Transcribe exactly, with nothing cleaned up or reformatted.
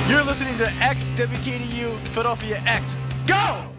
You're listening to X W K D U Philadelphia X. Go!